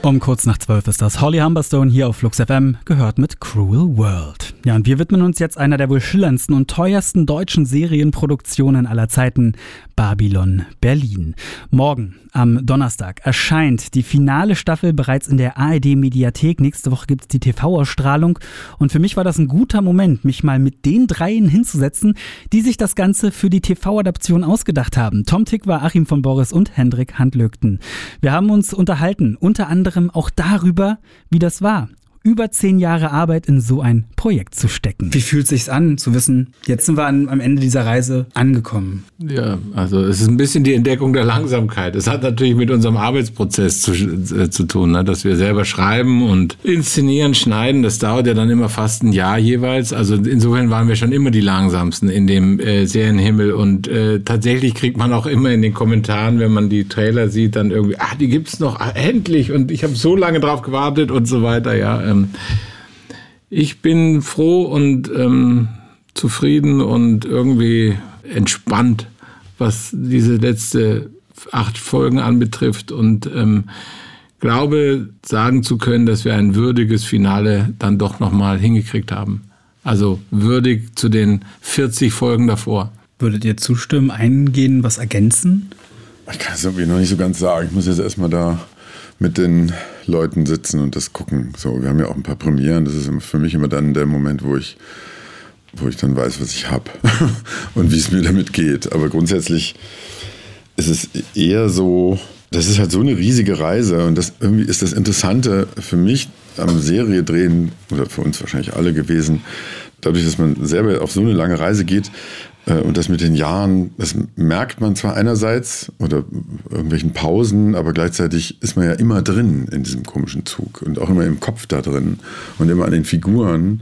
Um kurz nach 12 ist das. Holly Humberstone hier auf Flux FM, gehört mit Cruel World. Ja, und wir widmen uns jetzt einer der wohl schillerndsten und teuersten deutschen Serienproduktionen aller Zeiten, Babylon Berlin. Morgen, am Donnerstag, erscheint die finale Staffel bereits in der ARD-Mediathek. Nächste Woche gibt es die TV-Ausstrahlung. Und für mich war das ein guter Moment, mich mal mit den dreien hinzusetzen, die sich das Ganze für die TV-Adaption ausgedacht haben. Tom Tykwer, Achim von Boris und Hendrik Handlögten. Wir haben uns unterhalten, unter anderem auch darüber, wie das war, über 10 Jahre Arbeit in so ein Projekt zu stecken. Wie fühlt es sich an, zu wissen, jetzt sind wir am Ende dieser Reise angekommen? Ja, also es ist ein bisschen die Entdeckung der Langsamkeit. Es hat natürlich mit unserem Arbeitsprozess zu tun, ne? Dass wir selber schreiben und inszenieren, schneiden. Das dauert ja dann immer fast ein Jahr jeweils. Also insofern waren wir schon immer die Langsamsten in dem Serienhimmel. Und tatsächlich kriegt man auch immer in den Kommentaren, wenn man die Trailer sieht, dann irgendwie, die gibt's noch, endlich. Und ich habe so lange drauf gewartet und so weiter, ja. Ich bin froh und zufrieden und irgendwie entspannt, was diese letzte 8 Folgen anbetrifft und glaube, sagen zu können, dass wir ein würdiges Finale dann doch nochmal hingekriegt haben. Also würdig zu den 40 Folgen davor. Würdet ihr zustimmen, eingehen, was ergänzen? Ich kann es irgendwie noch nicht so ganz sagen. Ich muss jetzt erstmal da mit den Leuten sitzen und das gucken. So, wir haben ja auch ein paar Premieren. Das ist für mich immer dann der Moment, wo ich dann weiß, was ich habe und wie es mir damit geht. Aber grundsätzlich ist es eher so, das ist halt so eine riesige Reise und das irgendwie ist das Interessante für mich am Serie drehen oder für uns wahrscheinlich alle gewesen, dadurch, dass man selber auf so eine lange Reise geht. Und das mit den Jahren, das merkt man zwar einerseits oder irgendwelchen Pausen, aber gleichzeitig ist man ja immer drin in diesem komischen Zug und auch immer im Kopf da drin und immer an den Figuren.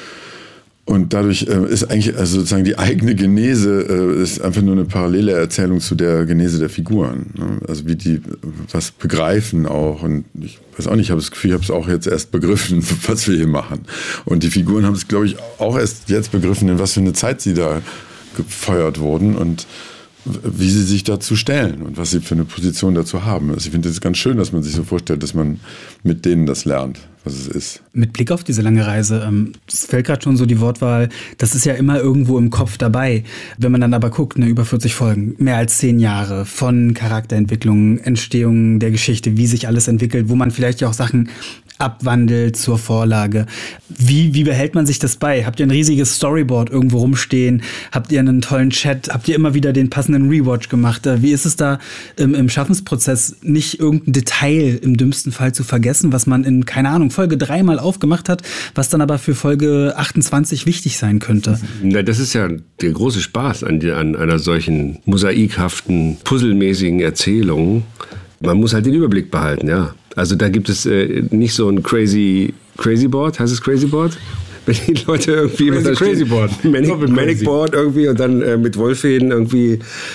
Und dadurch ist eigentlich also sozusagen die eigene Genese ist einfach nur eine parallele Erzählung zu der Genese der Figuren. Ne? Also wie die was begreifen auch. Und ich weiß auch nicht, ich habe das Gefühl, ich habe es auch jetzt erst begriffen, was wir hier machen. Und die Figuren haben es, glaube ich, auch erst jetzt begriffen, in was für eine Zeit sie da gefeuert wurden und wie sie sich dazu stellen und was sie für eine Position dazu haben. Also ich finde es ganz schön, dass man sich so vorstellt, dass man mit denen das lernt, was es ist. Mit Blick auf diese lange Reise, es fällt gerade schon so die Wortwahl, das ist ja immer irgendwo im Kopf dabei. Wenn man dann aber guckt, über 40 Folgen, mehr als 10 Jahre von Charakterentwicklung, Entstehung der Geschichte, wie sich alles entwickelt, wo man vielleicht ja auch Sachen abwandelt zur Vorlage. Wie behält man sich das bei? Habt ihr ein riesiges Storyboard irgendwo rumstehen? Habt ihr einen tollen Chat? Habt ihr immer wieder den passenden Rewatch gemacht? Wie ist es da im Schaffensprozess, nicht irgendein Detail im dümmsten Fall zu vergessen, was man in, keine Ahnung, Folge 3 mal aufgemacht hat, was dann aber für Folge 28 wichtig sein könnte? Na, das ist ja der große Spaß an einer solchen mosaikhaften, puzzlemäßigen Erzählung. Man muss halt den Überblick behalten, ja. Also da gibt es nicht so ein Crazy Board, heißt es Crazy Board? Wenn die Leute irgendwie immer da Crazy Board. Manic Board irgendwie und dann mit Wollfäden irgendwie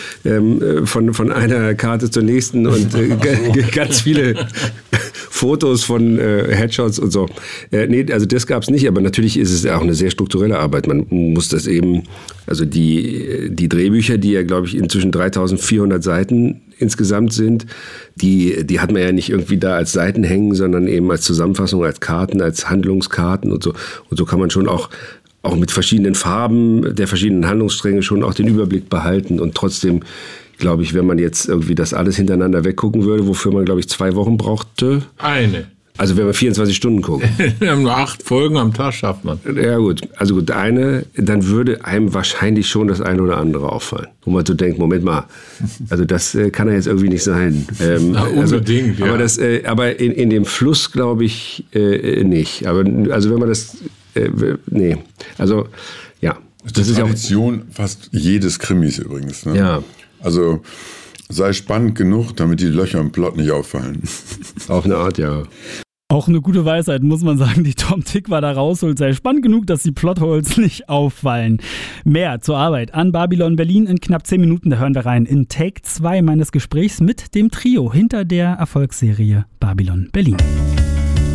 von einer Karte zur nächsten und ganz viele Fotos von Headshots und so. Nee, also das gab's nicht, aber natürlich ist es auch eine sehr strukturelle Arbeit. Man muss das eben, also die Drehbücher, die ja, glaube ich, inzwischen 3400 Seiten insgesamt sind, die hat man ja nicht irgendwie da als Seiten hängen, sondern eben als Zusammenfassung, als Karten, als Handlungskarten und so. Und so kann man schon auch mit verschiedenen Farben der verschiedenen Handlungsstränge schon auch den Überblick behalten und trotzdem, glaube ich, wenn man jetzt irgendwie das alles hintereinander weggucken würde, wofür man, glaube ich, 2 Wochen brauchte. Also wenn wir 24 Stunden gucken. Wir haben nur 8 Folgen am Tag, schafft man. Ja gut, also gut, dann würde einem wahrscheinlich schon das eine oder andere auffallen. Wo man so denkt, Moment mal, also das kann ja jetzt irgendwie nicht sein. Unbedingt, also, ja. Aber in dem Fluss glaube ich nicht. Aber also wenn man das, nee, also ja. Das ist Tradition fast jedes Krimis übrigens. Ne? Ja. Also sei spannend genug, damit die Löcher im Plot nicht auffallen. Auf eine Art, ja. Auch eine gute Weisheit, muss man sagen, die Tom Tykwer da rausholt. Sei spannend genug, dass die Plotholes nicht auffallen. Mehr zur Arbeit an Babylon Berlin in knapp 10 Minuten. Da hören wir rein in Take 2 meines Gesprächs mit dem Trio hinter der Erfolgsserie Babylon Berlin.